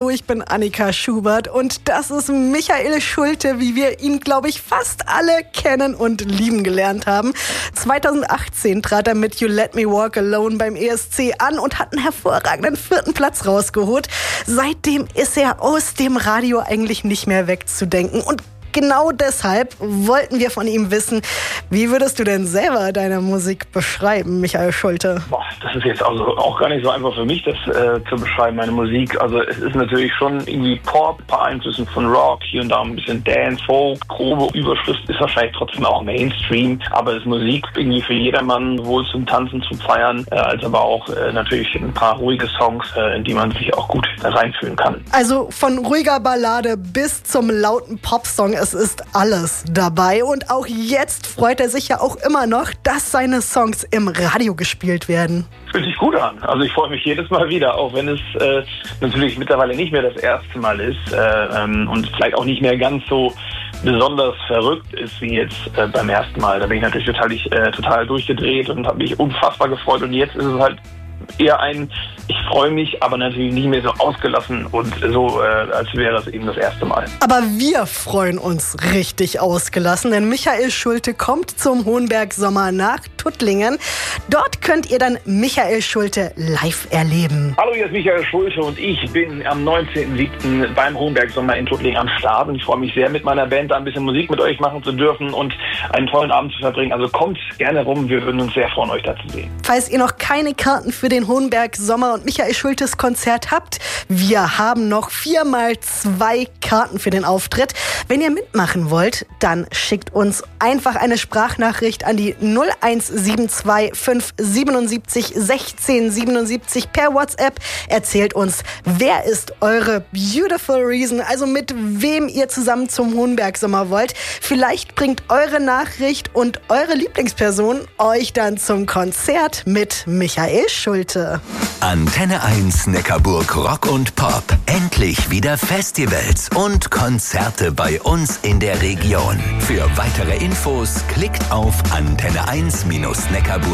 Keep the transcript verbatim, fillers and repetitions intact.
Hallo, ich bin Annika Schubert und das ist Michael Schulte, wie wir ihn, glaube ich, fast alle kennen und lieben gelernt haben. zweitausendachtzehn trat er mit You Let Me Walk Alone beim E S C an und hat einen hervorragenden vierten Platz rausgeholt. Seitdem ist er aus dem Radio eigentlich nicht mehr wegzudenken und genau deshalb wollten wir von ihm wissen, wie würdest du denn selber deine Musik beschreiben, Michael Schulte? Boah, das ist jetzt also auch gar nicht so einfach für mich, das äh, zu beschreiben, meine Musik. Also es ist natürlich schon irgendwie Pop, ein paar Einflüsse von Rock, hier und da ein bisschen Dance, Folk, grobe Überschrift ist wahrscheinlich trotzdem auch Mainstream, aber es ist Musik irgendwie für jedermann, sowohl zum Tanzen, zum Feiern, äh, als aber auch äh, natürlich ein paar ruhige Songs, äh, in die man sich auch gut reinfühlen kann. Also von ruhiger Ballade bis zum lauten Popsong, es ist alles dabei und auch jetzt freut er sich ja auch immer noch, dass seine Songs im Radio gespielt werden. Fühlt sich gut an. Also ich freue mich jedes Mal wieder, auch wenn es äh, natürlich mittlerweile nicht mehr das erste Mal ist äh, ähm, und vielleicht auch nicht mehr ganz so besonders verrückt ist wie jetzt äh, beim ersten Mal. Da bin ich natürlich total, ich, äh, total durchgedreht und habe mich unfassbar gefreut und jetzt ist es halt eher ein, ich freue mich, aber natürlich nicht mehr so ausgelassen und so, äh, als wäre es eben das erste Mal. Aber wir freuen uns richtig ausgelassen, denn Michael Schulte kommt zum Hohenberg Sommer nach Tuttlingen. Dort könnt ihr dann Michael Schulte live erleben. Hallo, hier ist Michael Schulte und ich bin am neunzehnten siebten beim Hohenberg Sommer in Tuttlingen am Start und ich freue mich sehr, mit meiner Band da ein bisschen Musik mit euch machen zu dürfen und einen tollen Abend zu verbringen. Also kommt gerne rum, wir würden uns sehr freuen, euch da zu sehen. Falls ihr noch keine Karten für den Hohenberg Sommer und Michael Schultes Konzert habt, wir haben noch vier mal zwei Karten für den Auftritt. Wenn ihr mitmachen wollt, dann schickt uns einfach eine Sprachnachricht an die null eins sieben zwei fünf siebenundsiebzig sechzehn siebenundsiebzig per WhatsApp. Erzählt uns, wer ist eure Beautiful Reason, also mit wem ihr zusammen zum Hohenberg Sommer wollt. Vielleicht bringt eure Nachricht und eure Lieblingsperson euch dann zum Konzert mit Michael Schulte. Antenne eins Neckarburg Rock und Pop. Endlich wieder Festivals und Konzerte bei uns in der Region. Für weitere Infos klickt auf antenne eins Neckarburg.